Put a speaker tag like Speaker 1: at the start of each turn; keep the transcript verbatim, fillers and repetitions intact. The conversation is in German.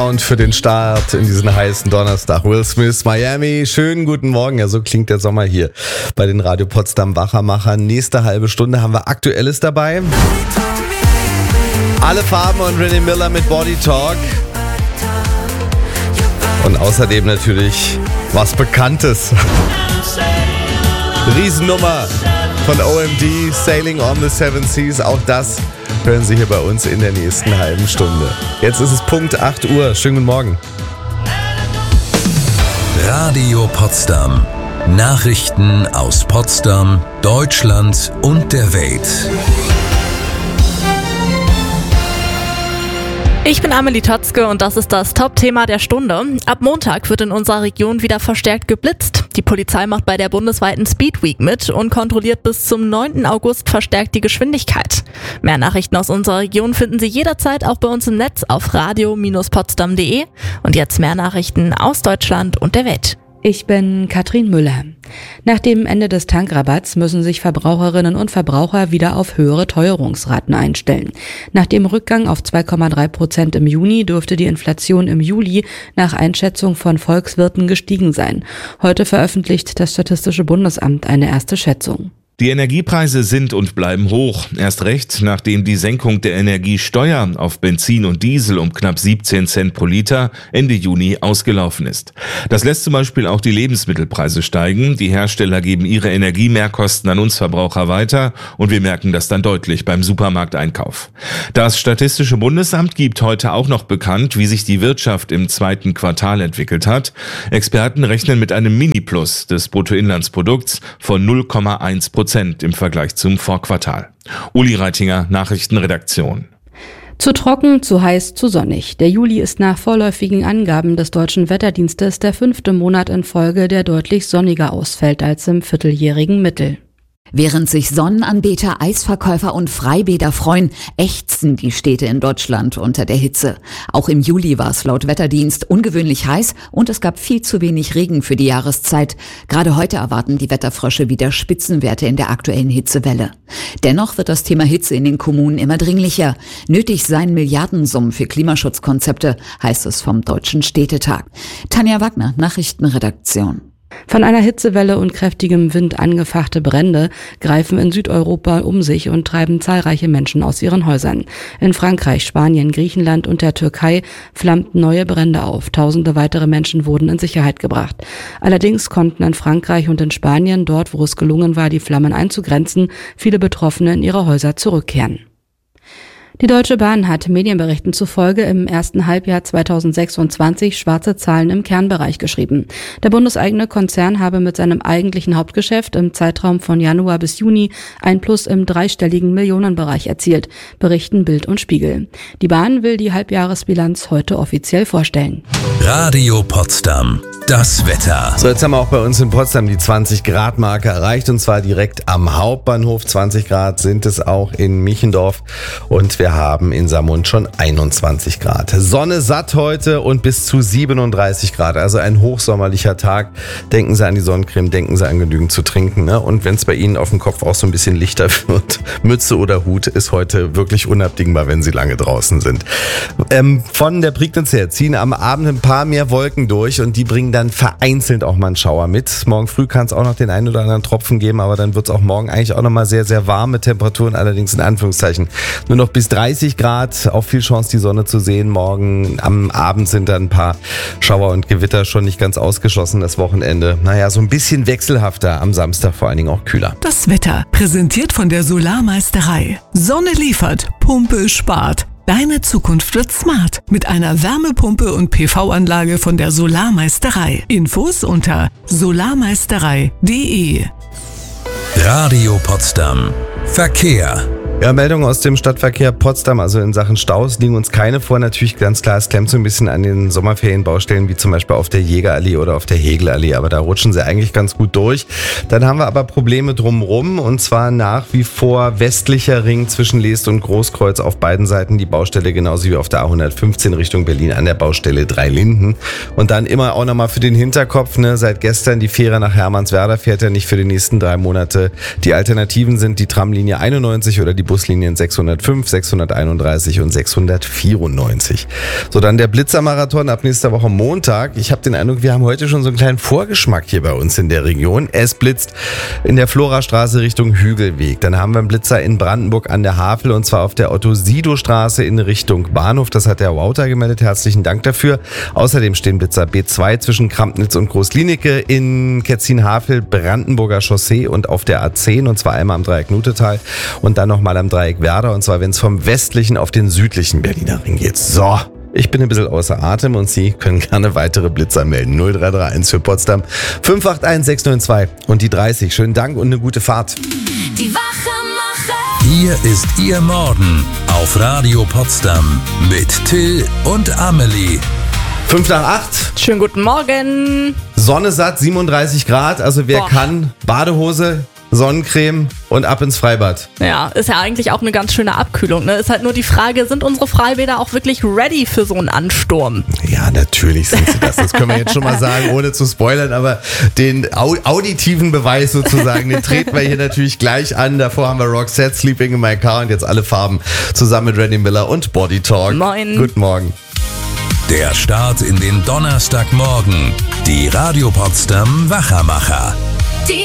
Speaker 1: Und für den Start in diesen heißen Donnerstag, Will Smith, Miami. Schönen guten Morgen. Ja, so klingt der Sommer hier bei den Radio Potsdam Wachermachern. Nächste halbe Stunde haben wir Aktuelles dabei. Alle Farben und René Miller mit Body Talk. Und außerdem natürlich was Bekanntes. Riesennummer von O M D, Sailing on the Seven Seas. Auch das hören Sie hier bei uns in der nächsten halben Stunde. Jetzt ist es Punkt acht Uhr. Schönen guten Morgen.
Speaker 2: Radio Potsdam. Nachrichten aus Potsdam, Deutschland und der Welt.
Speaker 3: Ich bin Amelie Totzke und das ist das Top-Thema der Stunde. Ab Montag wird in unserer Region wieder verstärkt geblitzt. Die Polizei macht bei der bundesweiten Speed Week mit und kontrolliert bis zum neunten August verstärkt die Geschwindigkeit. Mehr Nachrichten aus unserer Region finden Sie jederzeit auch bei uns im Netz auf radio Bindestrich potsdam punkt de. Und jetzt mehr Nachrichten aus Deutschland und der Welt.
Speaker 4: Ich bin Katrin Müller. Nach dem Ende des Tankrabatts müssen sich Verbraucherinnen und Verbraucher wieder auf höhere Teuerungsraten einstellen. Nach dem Rückgang auf zwei Komma drei Prozent im Juni dürfte die Inflation im Juli nach Einschätzung von Volkswirten gestiegen sein. Heute veröffentlicht das Statistische Bundesamt eine erste Schätzung.
Speaker 5: Die Energiepreise sind und bleiben hoch. Erst recht, nachdem die Senkung der Energiesteuer auf Benzin und Diesel um knapp siebzehn Cent pro Liter Ende Juni ausgelaufen ist. Das lässt zum Beispiel auch die Lebensmittelpreise steigen. Die Hersteller geben ihre Energiemehrkosten an uns Verbraucher weiter und wir merken das dann deutlich beim Supermarkteinkauf. Das Statistische Bundesamt gibt heute auch noch bekannt, wie sich die Wirtschaft im zweiten Quartal entwickelt hat. Experten rechnen mit einem Mini-Plus des Bruttoinlandsprodukts von null Komma eins Prozent im Vergleich zum Vorquartal. Uli Reitinger, Nachrichtenredaktion.
Speaker 4: Zu trocken, zu heiß, zu sonnig. Der Juli ist nach vorläufigen Angaben des Deutschen Wetterdienstes der fünfte Monat in Folge, der deutlich sonniger ausfällt als im vierteljährigen Mittel.
Speaker 6: Während sich Sonnenanbeter, Eisverkäufer und Freibäder freuen, ächzen die Städte in Deutschland unter der Hitze. Auch im Juli war es laut Wetterdienst ungewöhnlich heiß und es gab viel zu wenig Regen für die Jahreszeit. Gerade heute erwarten die Wetterfrösche wieder Spitzenwerte in der aktuellen Hitzewelle. Dennoch wird das Thema Hitze in den Kommunen immer dringlicher. Nötig seien Milliardensummen für Klimaschutzkonzepte, heißt es vom Deutschen Städtetag. Tanja Wagner, Nachrichtenredaktion.
Speaker 4: Von einer Hitzewelle und kräftigem Wind angefachte Brände greifen in Südeuropa um sich und treiben zahlreiche Menschen aus ihren Häusern. In Frankreich, Spanien, Griechenland und der Türkei flammten neue Brände auf. Tausende weitere Menschen wurden in Sicherheit gebracht. Allerdings konnten in Frankreich und in Spanien, dort wo es gelungen war, die Flammen einzugrenzen, viele Betroffene in ihre Häuser zurückkehren. Die Deutsche Bahn hat Medienberichten zufolge im ersten Halbjahr zweitausendsechsundzwanzig schwarze Zahlen im Kernbereich geschrieben. Der bundeseigene Konzern habe mit seinem eigentlichen Hauptgeschäft im Zeitraum von Januar bis Juni ein Plus im dreistelligen Millionenbereich erzielt, berichten Bild und Spiegel. Die Bahn will die Halbjahresbilanz heute offiziell vorstellen.
Speaker 2: Radio Potsdam. Das Wetter.
Speaker 1: So, jetzt haben wir auch bei uns in Potsdam die zwanzig Grad Marke erreicht und zwar direkt am Hauptbahnhof. zwanzig Grad sind es auch in Michendorf und wir haben in Saarmund schon einundzwanzig Grad. Sonne satt heute und bis zu siebenunddreißig Grad, also ein hochsommerlicher Tag. Denken Sie an die Sonnencreme, denken Sie an genügend zu trinken, ne? Und wenn es bei Ihnen auf dem Kopf auch so ein bisschen lichter wird, Mütze oder Hut ist heute wirklich unabdingbar, wenn Sie lange draußen sind. Ähm, von der Prignitz her ziehen am Abend ein paar mehr Wolken durch und die bringen dann vereinzelt auch mal einen Schauer mit. Morgen früh kann es auch noch den einen oder anderen Tropfen geben, aber dann wird es auch morgen eigentlich auch nochmal sehr, sehr warme Temperaturen, allerdings in Anführungszeichen nur noch bis dreißig Grad. Auch viel Chance, die Sonne zu sehen. Morgen am Abend sind dann ein paar Schauer und Gewitter schon nicht ganz ausgeschlossen. Das Wochenende, naja, so ein bisschen wechselhafter. Am Samstag vor allen Dingen auch kühler.
Speaker 7: Das Wetter, präsentiert von der Solarmeisterei. Sonne liefert, Pumpe spart. Deine Zukunft wird smart mit einer Wärmepumpe und P V-Anlage von der Solarmeisterei. Infos unter solarmeisterei punkt de.
Speaker 2: Radio Potsdam. Verkehr.
Speaker 1: Ja, Meldungen aus dem Stadtverkehr Potsdam, also in Sachen Staus liegen uns keine vor. Natürlich ganz klar, es klemmt so ein bisschen an den Sommerferienbaustellen, wie zum Beispiel auf der Jägerallee oder auf der Hegelallee, aber da rutschen sie eigentlich ganz gut durch. Dann haben wir aber Probleme drumherum und zwar nach wie vor westlicher Ring zwischen Leest und Großkreuz auf beiden Seiten die Baustelle, genauso wie auf der A hundertfünfzehn Richtung Berlin an der Baustelle Dreilinden. Und dann immer auch nochmal für den Hinterkopf, ne, seit gestern die Fähre nach Hermannswerder fährt ja nicht für die nächsten drei Monate. Die Alternativen sind die Tramlinie einundneunzig oder die Buslinien sechshundertfünf, sechshunderteinunddreißig und sechshundertvierundneunzig. So, dann der Blitzermarathon ab nächster Woche Montag. Ich habe den Eindruck, wir haben heute schon so einen kleinen Vorgeschmack hier bei uns in der Region. Es blitzt in der Florastraße Richtung Hügelweg. Dann haben wir einen Blitzer in Brandenburg an der Havel und zwar auf der Otto-Sido-Straße in Richtung Bahnhof. Das hat der Wouter gemeldet. Herzlichen Dank dafür. Außerdem stehen Blitzer B zwei zwischen Krampnitz und Großlinicke, in Ketzin-Havel, Brandenburger Chaussee und auf der A zehn und zwar einmal am Dreieck Nutetal und dann nochmal am Dreieck Werder und zwar, wenn es vom westlichen auf den südlichen Berliner Ring geht. So. Ich bin ein bisschen außer Atem und Sie können gerne weitere Blitzer melden. null drei drei eins für Potsdam, fünf acht eins sechs neun zwei und die dreißig. Schönen Dank und eine gute Fahrt.
Speaker 8: Die Wachemacher.
Speaker 2: Hier ist Ihr Morgen auf Radio Potsdam mit Till und Amelie.
Speaker 1: fünf nach acht.
Speaker 3: Schönen guten Morgen.
Speaker 1: Sonne satt, siebenunddreißig Grad. Also wer
Speaker 3: Boah.
Speaker 1: kann, Badehose, Sonnencreme und ab ins Freibad.
Speaker 3: Ja, ist ja eigentlich auch eine ganz schöne Abkühlung. Ne? Ist halt nur die Frage, sind unsere Freibäder auch wirklich ready für so einen Ansturm?
Speaker 1: Ja, natürlich sind sie das. Das können wir jetzt schon mal sagen, ohne zu spoilern. Aber den au- auditiven Beweis sozusagen, den treten wir hier natürlich gleich an. Davor haben wir Roxette, Sleeping in My Car und jetzt alle Farben zusammen mit Randy Miller und Body Talk.
Speaker 3: Moin.
Speaker 1: Guten Morgen.
Speaker 2: Der Start in den Donnerstagmorgen. Die Radio Potsdam Wachamacher.